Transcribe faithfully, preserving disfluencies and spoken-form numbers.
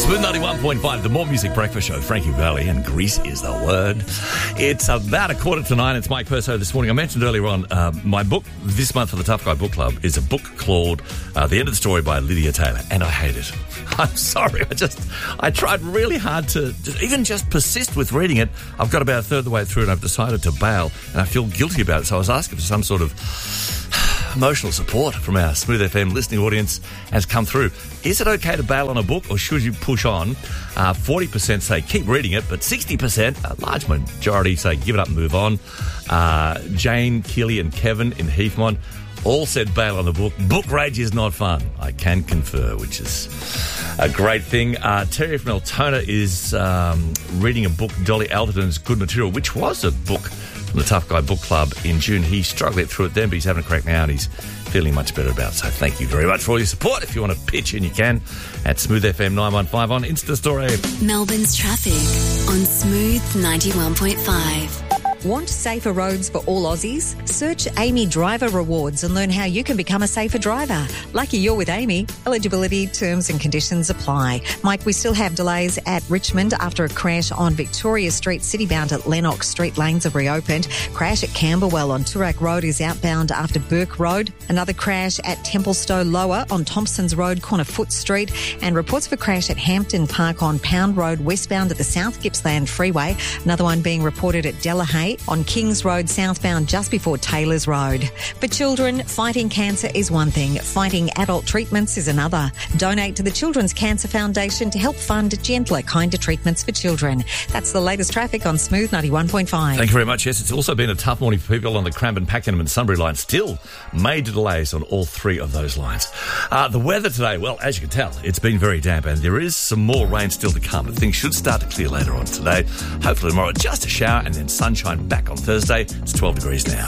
Smooth ninety-one point five, the More Music Breakfast Show. Frankie Valli, and Grease is the word. It's about a quarter to nine. It's Mike Perso this morning. I mentioned earlier on, uh, my book this month for the Tough Guy Book Club is a book called uh, The End of the Story by Lydia Taylor, and I hate it. I'm sorry. I just, I tried really hard to just, even just persist with reading it. I've got about a third of the way through and I've decided to bail, and I feel guilty about it. So I was asking for some sort of emotional support from our Smooth F M listening audience has come through. Is it okay to bail on a book, or should you push on? Uh, forty percent say keep reading it, but sixty percent, a large majority, say give it up and move on. Uh, Jane, Keely and Kevin in Heathmont all said bail on the book. Book rage is not fun. I can confer, which is a great thing. Uh, Terry from Altona is um, reading a book, Dolly Alderton's Good Material, which was a book from the Tough Guy Book Club in June. He struggled through it then, but he's having a crack now and he's feeling much better about it. So thank you very much for all your support. If you want to pitch in, you can at Smooth F M nine one five on Insta Story. Melbourne's traffic on Smooth ninety-one point five. Want safer roads for all Aussies? Search Amy Driver Rewards and learn how you can become a safer driver. Lucky you're with Amy. Eligibility, terms and conditions apply. Mike, we still have delays at Richmond after a crash on Victoria Street. Citybound at Lennox Street lanes have reopened. Crash at Camberwell on Toorak Road is outbound after Burke Road. Another crash at Templestowe Lower on Thompson's Road, corner Foot Street. And reports of a crash at Hampton Park on Pound Road, westbound at the South Gippsland Freeway. Another one being reported at Delahaye on Kings Road, southbound just before Taylor's Road. For children, fighting cancer is one thing. Fighting adult treatments is another. Donate to the Children's Cancer Foundation to help fund gentler, kinder treatments for children. That's the latest traffic on Smooth ninety-one point five. Thank you very much. Yes, it's also been a tough morning for people on the Cranbourne, Pakenham and Sunbury line. Still major delays on all three of those lines. Uh, the weather today, well, as you can tell, it's been very damp and there is some more rain still to come. But things should start to clear later on today. Hopefully tomorrow, just a shower and then sunshine back on Thursday. It's twelve degrees now.